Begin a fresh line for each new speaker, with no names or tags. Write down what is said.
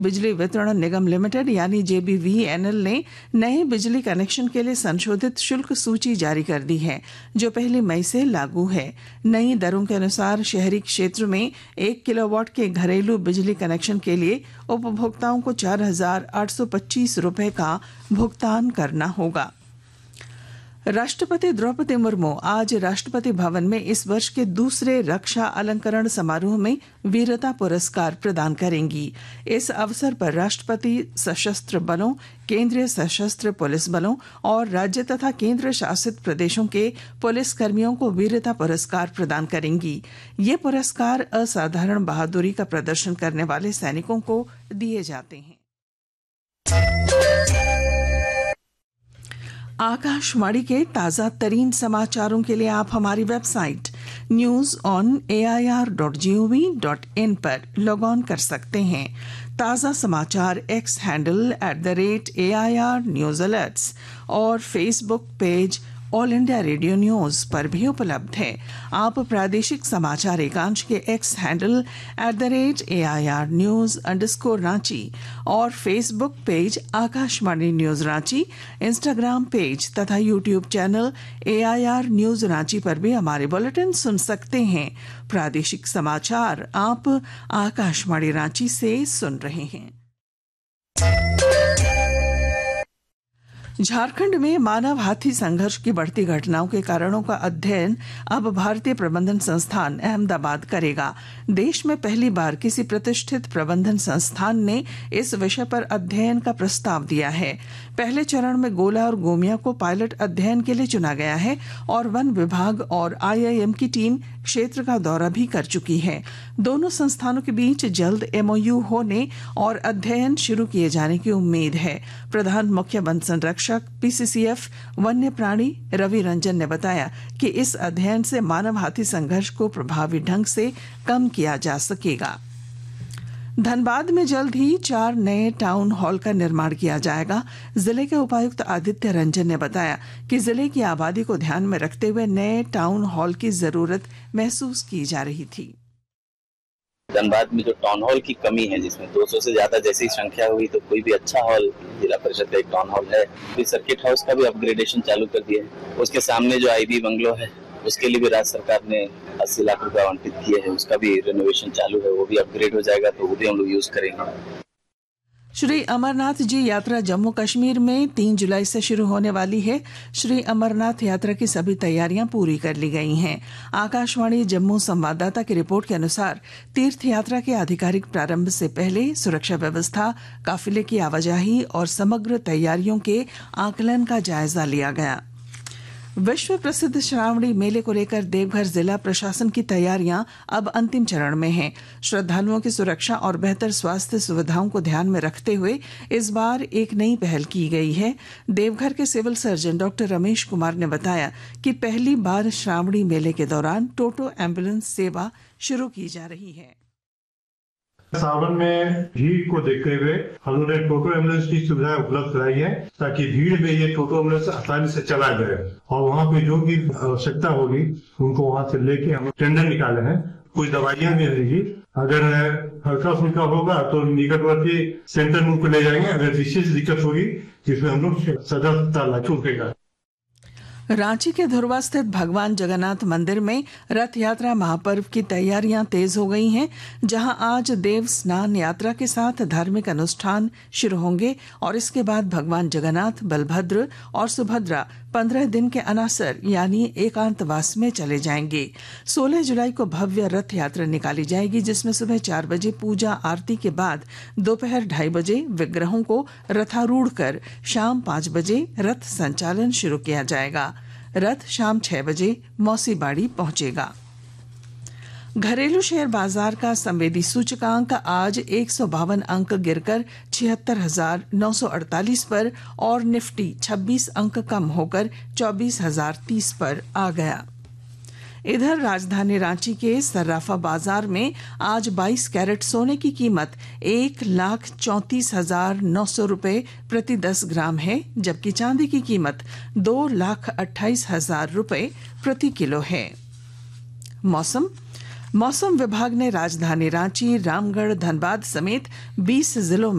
बिजली वितरण निगम लिमिटेड यानी JBVNL ने नए बिजली कनेक्शन के लिए संशोधित शुल्क सूची जारी कर दी है, जो 1 मई से लागू है। नई दरों के अनुसार शहरी क्षेत्र में 1 किलोवाट के घरेलू बिजली कनेक्शन के लिए उपभोक्ताओं को 4,825 रुपए का भुगतान करना होगा। राष्ट्रपति द्रौपदी मुर्मू आज राष्ट्रपति भवन में इस वर्ष के दूसरे रक्षा अलंकरण समारोह में वीरता पुरस्कार प्रदान करेंगी। इस अवसर पर राष्ट्रपति सशस्त्र बलों, केंद्रीय सशस्त्र पुलिस बलों और राज्य तथा केंद्र शासित प्रदेशों के पुलिस कर्मियों को वीरता पुरस्कार प्रदान करेंगी। ये पुरस्कार असाधारण बहादुरी का प्रदर्शन करने वाले सैनिकों को दिए जाते हैं। आकाशवाणी के ताजा तरीन समाचारों के लिए आप हमारी वेबसाइट news.on.air.gov.in पर लॉग ऑन कर सकते हैं। ताजा समाचार x handle @AIR news alerts और Facebook page all India radio news पर भी उपलब्ध है। आप प्रादेशिक समाचार एकांश के एक्स हैंडल @AIR news_रांची और Facebook page Akashvani news Ranchi, Instagram page तथा YouTube channel AIR news Ranchi पर भी हमारे बुलेटिन सुन सकते हैं। प्रादेशिक समाचार आप आकाशवाणी रांची से सुन रहे हैं। झारखंड में मानव हाथी संघर्ष की बढ़ती घटनाओं के कारणों का अध्ययन अब भारतीय प्रबंधन संस्थान अहमदाबाद करेगा। देश में पहली बार किसी प्रतिष्ठित प्रबंधन संस्थान ने इस विषय पर अध्ययन का प्रस्ताव दिया है। पहले चरण में गोला और गोमिया को पायलट अध्ययन के लिए चुना गया है और वन विभाग और IIM की टीम क्षेत्र का दौरा भी कर चुकी है। दोनों संस्थानों के बीच जल्द MOU होने और अध्ययन शुरू किए जाने की उम्मीद है। प्रधान मुख्य वन संरक्षक PCCF वन्य प्राणी रवि रंजन ने बताया कि इस अध्ययन से मानव हाथी संघर्ष को प्रभावी ढंग से कम किया जा सकेगा। धनबाद में जल्द ही 4 नए टाउन हॉल का निर्माण किया जाएगा। जिले के उपायुक्त आदित्य रंजन ने बताया कि जिले की आबादी को ध्यान में रखते हुए नए टाउन हॉल की जरूरत महसूस की जा रही थी।
धनबाद में जो टाउन हॉल की कमी है, जिसमें 200 से ज्यादा जैसी संख्या हुई तो कोई भी अच्छा हॉल, जिला परिषद का एक टाउन हॉल है, फिर सर्किट हाउस का भी अपग्रेडेशन चालू कर दिया है। उसके सामने जो IB बंगलो है उसके लिए भी राज्य सरकार ने 80 लाख रुपए आवंटित किए हैं, उसका भी रेनोवेशन चालू है, वो भी अपग्रेड हो जाएगा तो वो भी हम लोग यूज करेंगे।
श्री अमरनाथ जी यात्रा जम्मू कश्मीर में 3 जुलाई से शुरू होने वाली है। श्री अमरनाथ यात्रा की सभी तैयारियां पूरी कर ली गई हैं। आकाशवाणी जम्मू संवाददाता की रिपोर्ट के अनुसार तीर्थ यात्रा के आधिकारिक प्रारंभ से पहले सुरक्षा व्यवस्था, काफिले की आवाजाही और समग्र तैयारियों के आकलन का जायजा लिया गया। विश्व प्रसिद्ध श्रावणी मेले को लेकर देवघर जिला प्रशासन की तैयारियां अब अंतिम चरण में हैं। श्रद्धालुओं की सुरक्षा और बेहतर स्वास्थ्य सुविधाओं को ध्यान में रखते हुए इस बार एक नई पहल की गई है। देवघर के civil surgeon doctor Ramesh Kumar ने बताया कि पहली बार श्रावणी मेले के दौरान टोटो एम्बुलेंस सेवा शुरू की जा रही है।
सावन में भीड़ को देखते हुए हमने टोटो एम्बुलेंस की सुविधा उपलब्ध कराई है, ताकि भीड़ में ये टोटो एम्बुलेंस आसानी से चला जाए और वहाँ पे जो भी आवश्यकता होगी उनको वहाँ से लेके हम टेंडर निकाले हैं। कुछ दवाइयाँ भी रहेगी, अगर हल्का फुल्का होगा तो निकटवर्ती सेंटर में उनको ले जाएंगे, अगर विशेष दिक्कत होगी जिसमें हम लोग सदर अस्पताल छूटेगा।
रांची के धुरवा स्थित भगवान जगन्नाथ मंदिर में रथ यात्रा महापर्व की तैयारियां तेज हो गई हैं, जहां आज देव स्नान यात्रा के साथ धार्मिक अनुष्ठान शुरू होंगे और इसके बाद भगवान जगन्नाथ, बलभद्र और सुभद्रा 15 दिन के अनासर यानी एकांतवास में चले जाएंगे। 16 जुलाई को भव्य रथ यात्रा निकाली जाएगी, जिसमें सुबह 4 बजे पूजा आरती के बाद दोपहर 2:30 बजे विग्रहों को रथारूढ़ कर शाम 5 बजे रथ संचालन शुरू किया जाएगा। रथ शाम 6 बजे मौसीबाड़ी पहुंचेगा। घरेलू शेयर बाजार का संवेदी सूचकांक आज 152 अंक गिरकर 76,948 पर और निफ्टी 26 अंक कम होकर 24,030 पर आ गया। इधर राजधानी रांची के सर्राफा बाजार में आज 22 कैरेट सोने की कीमत 1,34,900 रुपए प्रति 10 ग्राम है, जबकि चांदी की कीमत 2,28,000 रुपए प्रति किलो है। मौसम। मौसम विभाग ने राजधानी रांची, रामगढ़, धनबाद समेत 20 जिलों में